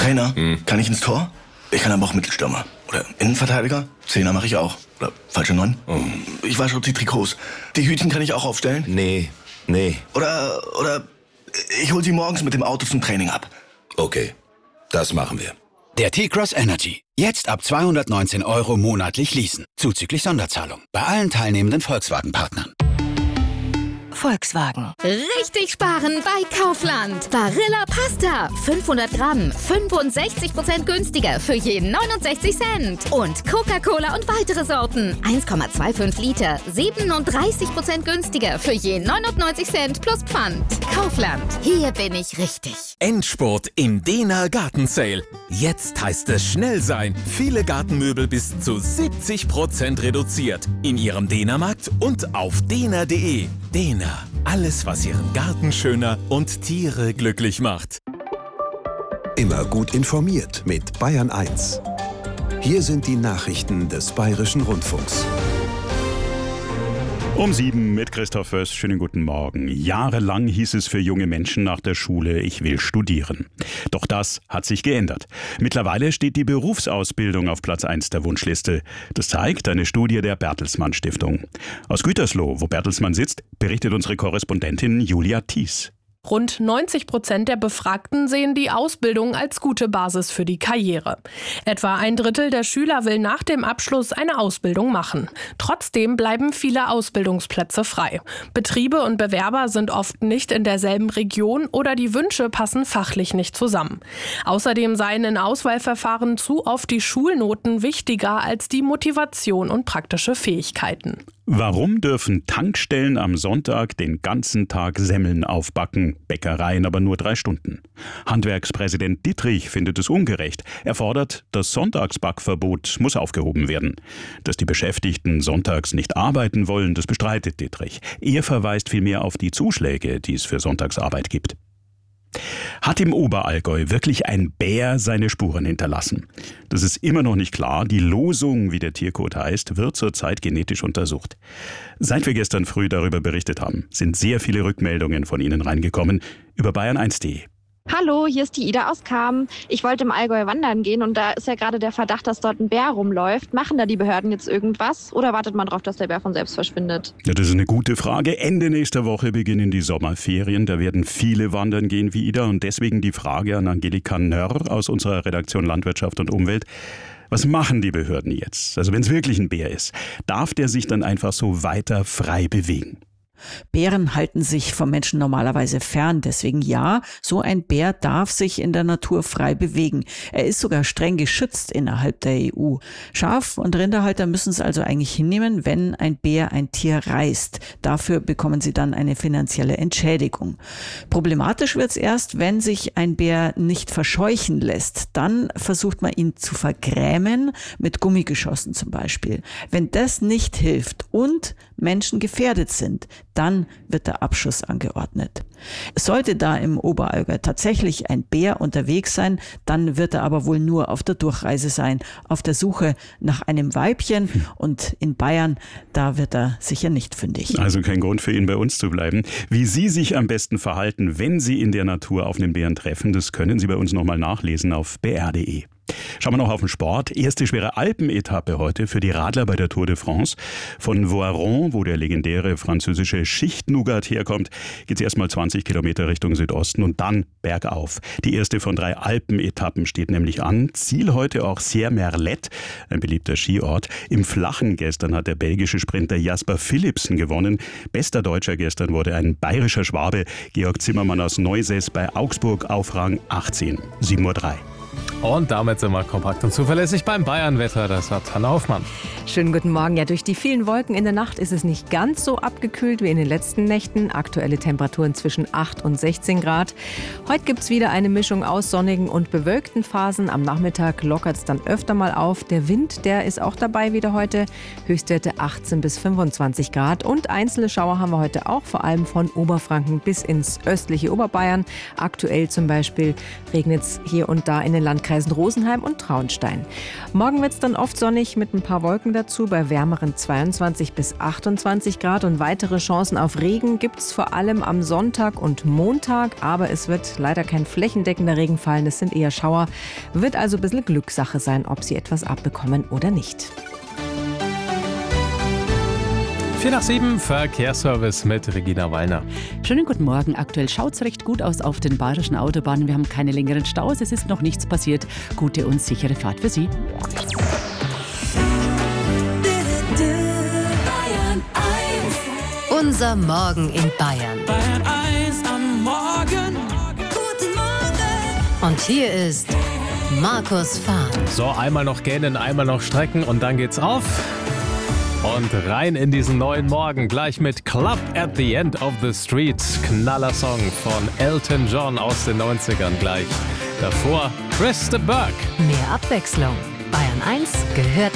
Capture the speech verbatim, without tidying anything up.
Trainer, hm. kann ich ins Tor? Ich kann aber auch Mittelstürmer. Oder Innenverteidiger? Zehner mache ich auch. Oder falsche Neun? Oh. Ich wasche die Trikots. Die Hütchen kann ich auch aufstellen? Nee, nee. Oder, oder ich hol sie morgens mit dem Auto zum Training ab. Okay, das machen wir. Der T-Cross Energy. Jetzt ab zweihundertneunzehn Euro monatlich leasen. Zuzüglich Sonderzahlung. Bei allen teilnehmenden Volkswagen-Partnern. Volkswagen. Richtig sparen bei Kaufland. Barilla Pasta. fünfhundert Gramm. fünfundsechzig Prozent günstiger für jeden neunundsechzig Cent. Und Coca-Cola und weitere Sorten. eins Komma fünfundzwanzig Liter. siebenunddreißig Prozent günstiger für jeden neunundneunzig Cent plus Pfand. Kaufland. Hier bin ich richtig. Endspurt im Dena Garten Sale. Jetzt heißt es schnell sein. Viele Gartenmöbel bis zu siebzig Prozent reduziert. In Ihrem Dena-Markt und auf dena punkt de. Dena. Alles, was Ihren Garten schöner und Tiere glücklich macht. Immer gut informiert mit Bayern eins. Hier sind die Nachrichten des Bayerischen Rundfunks. Um sieben mit Christoph Föß. Schönen guten Morgen. Jahrelang hieß es für junge Menschen nach der Schule, ich will studieren. Doch das hat sich geändert. Mittlerweile steht die Berufsausbildung auf Platz eins der Wunschliste. Das zeigt eine Studie der Bertelsmann Stiftung. Aus Gütersloh, wo Bertelsmann sitzt, berichtet unsere Korrespondentin Julia Thies. Rund neunzig Prozent der Befragten sehen die Ausbildung als gute Basis für die Karriere. Etwa ein Drittel der Schüler will nach dem Abschluss eine Ausbildung machen. Trotzdem bleiben viele Ausbildungsplätze frei. Betriebe und Bewerber sind oft nicht in derselben Region oder die Wünsche passen fachlich nicht zusammen. Außerdem seien in Auswahlverfahren zu oft die Schulnoten wichtiger als die Motivation und praktische Fähigkeiten. Warum dürfen Tankstellen am Sonntag den ganzen Tag Semmeln aufbacken, Bäckereien aber nur drei Stunden? Handwerkspräsident Dittrich findet es ungerecht. Er fordert, das Sonntagsbackverbot muss aufgehoben werden. Dass die Beschäftigten sonntags nicht arbeiten wollen, das bestreitet Dittrich. Er verweist vielmehr auf die Zuschläge, die es für Sonntagsarbeit gibt. Hat im Oberallgäu wirklich ein Bär seine Spuren hinterlassen? Das ist immer noch nicht klar. Die Losung, wie der Tiercode heißt, wird zurzeit genetisch untersucht. Seit wir gestern früh darüber berichtet haben, sind sehr viele Rückmeldungen von Ihnen reingekommen über bayern eins punkt de. Hallo, hier ist die Ida aus Kam. Ich wollte im Allgäu wandern gehen und da ist ja gerade der Verdacht, dass dort ein Bär rumläuft. Machen da die Behörden jetzt irgendwas oder wartet man darauf, dass der Bär von selbst verschwindet? Ja, das ist eine gute Frage. Ende nächster Woche beginnen die Sommerferien. Da werden viele wandern gehen wie Ida und deswegen die Frage an Angelika Nörr aus unserer Redaktion Landwirtschaft und Umwelt. Was machen die Behörden jetzt? Also wenn es wirklich ein Bär ist, darf der sich dann einfach so weiter frei bewegen? Bären halten sich vom Menschen normalerweise fern. Deswegen ja, so ein Bär darf sich in der Natur frei bewegen. Er ist sogar streng geschützt innerhalb der E U. Schaf- und Rinderhalter müssen es also eigentlich hinnehmen, wenn ein Bär ein Tier reißt. Dafür bekommen sie dann eine finanzielle Entschädigung. Problematisch wird es erst, wenn sich ein Bär nicht verscheuchen lässt. Dann versucht man ihn zu vergrämen, mit Gummigeschossen zum Beispiel. Wenn das nicht hilft und Menschen gefährdet sind, dann wird der Abschuss angeordnet. Sollte da im Oberallgäu tatsächlich ein Bär unterwegs sein, dann wird er aber wohl nur auf der Durchreise sein, auf der Suche nach einem Weibchen. Und in Bayern, da wird er sicher nicht fündig. Also kein Grund für ihn bei uns zu bleiben. Wie Sie sich am besten verhalten, wenn Sie in der Natur auf einen Bären treffen, das können Sie bei uns nochmal nachlesen auf b r punkt de. Schauen wir noch auf den Sport. Erste schwere Alpenetappe heute für die Radler bei der Tour de France. Von Voiron, wo der legendäre französische Schicht-Nougat herkommt, geht es erstmal zwanzig Kilometer Richtung Südosten und dann bergauf. Die erste von drei Alpenetappen steht nämlich an. Ziel heute auch Sierre-Merlet, ein beliebter Skiort. Im Flachen gestern hat der belgische Sprinter Jasper Philipsen gewonnen. Bester Deutscher gestern wurde ein bayerischer Schwabe, Georg Zimmermann aus Neusäß bei Augsburg auf Rang achtzehn, sieben Uhr drei. Und damit sind wir kompakt und zuverlässig beim Bayern-Wetter. Das hat Hanna Hoffmann. Schönen guten Morgen. Ja, durch die vielen Wolken in der Nacht ist es nicht ganz so abgekühlt wie in den letzten Nächten. Aktuelle Temperaturen zwischen acht und sechzehn Grad. Heute gibt es wieder eine Mischung aus sonnigen und bewölkten Phasen. Am Nachmittag lockert es dann öfter mal auf. Der Wind, der ist auch dabei wieder heute. Höchstwerte achtzehn bis fünfundzwanzig Grad. Und einzelne Schauer haben wir heute auch, vor allem von Oberfranken bis ins östliche Oberbayern. Aktuell zum Beispiel regnet es hier und da in den Landkreisen Landkreisen Rosenheim und Traunstein. Morgen wird es dann oft sonnig mit ein paar Wolken dazu, bei wärmeren zweiundzwanzig bis achtundzwanzig Grad. Und weitere Chancen auf Regen gibt es vor allem am Sonntag und Montag. Aber es wird leider kein flächendeckender Regen fallen, es sind eher Schauer. Wird also ein bisschen Glückssache sein, ob Sie etwas abbekommen oder nicht. vier nach sieben, Verkehrsservice mit Regina Wallner. Schönen guten Morgen. Aktuell schaut es recht gut aus auf den bayerischen Autobahnen. Wir haben keine längeren Staus, es ist noch nichts passiert. Gute und sichere Fahrt für Sie. Unser Morgen in Bayern. Bayern eins am Morgen. Guten Morgen. Und hier ist Markus Fahr. So, einmal noch gähnen, einmal noch strecken und dann geht's auf. Und rein in diesen neuen Morgen, gleich mit Club at the End of the Street. Knaller-Song von Elton John aus den neunzigern gleich. Davor Chris de Burgh. Mehr Abwechslung. Bayern eins gehört